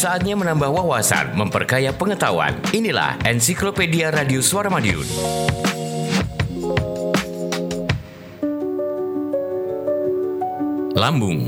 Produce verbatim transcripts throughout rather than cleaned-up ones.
Saatnya menambah wawasan, memperkaya pengetahuan. Inilah Ensiklopedia Radio Suara Madiun. Lambung.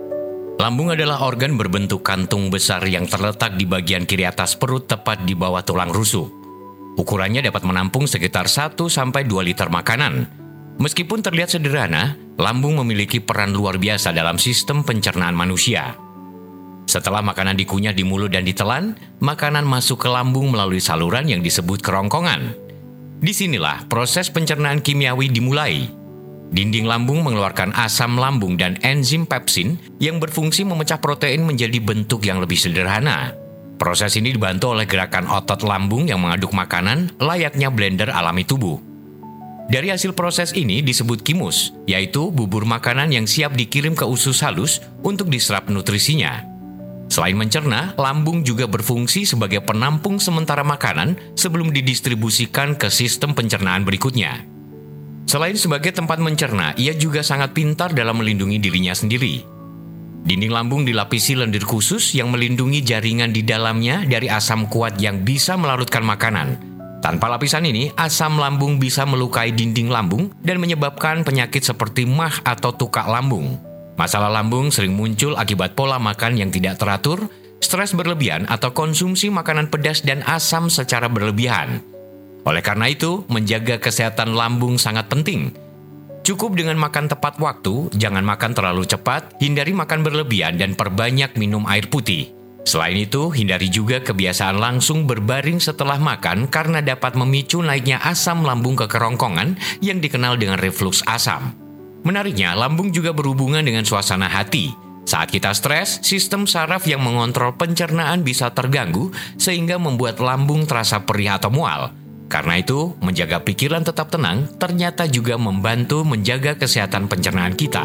Lambung adalah organ berbentuk kantung besar yang terletak di bagian kiri atas perut tepat di bawah tulang rusuk. Ukurannya dapat menampung sekitar satu sampai dua liter makanan. Meskipun terlihat sederhana, lambung memiliki peran luar biasa dalam sistem pencernaan manusia. Setelah makanan dikunyah di mulut dan ditelan, makanan masuk ke lambung melalui saluran yang disebut kerongkongan. Disinilah proses pencernaan kimiawi dimulai. Dinding lambung mengeluarkan asam lambung dan enzim pepsin yang berfungsi memecah protein menjadi bentuk yang lebih sederhana. Proses ini dibantu oleh gerakan otot lambung yang mengaduk makanan layaknya blender alami tubuh. Dari hasil proses ini disebut kimus, yaitu bubur makanan yang siap dikirim ke usus halus untuk diserap nutrisinya. Selain mencerna, lambung juga berfungsi sebagai penampung sementara makanan sebelum didistribusikan ke sistem pencernaan berikutnya. Selain sebagai tempat mencerna, ia juga sangat pintar dalam melindungi dirinya sendiri. Dinding lambung dilapisi lendir khusus yang melindungi jaringan di dalamnya dari asam kuat yang bisa melarutkan makanan. Tanpa lapisan ini, asam lambung bisa melukai dinding lambung dan menyebabkan penyakit seperti mah atau tukak lambung. Masalah lambung sering muncul akibat pola makan yang tidak teratur, stres berlebihan atau konsumsi makanan pedas dan asam secara berlebihan. Oleh karena itu, menjaga kesehatan lambung sangat penting. Cukup dengan makan tepat waktu, jangan makan terlalu cepat, hindari makan berlebihan dan perbanyak minum air putih. Selain itu, hindari juga kebiasaan langsung berbaring setelah makan karena dapat memicu naiknya asam lambung ke kerongkongan yang dikenal dengan reflux asam. Menariknya, lambung juga berhubungan dengan suasana hati. Saat kita stres, sistem saraf yang mengontrol pencernaan bisa terganggu sehingga membuat lambung terasa perih atau mual. Karena itu, menjaga pikiran tetap tenang ternyata juga membantu menjaga kesehatan pencernaan kita.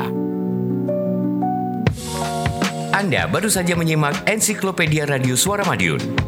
Anda baru saja menyimak Ensiklopedia Radio Suara Madiun.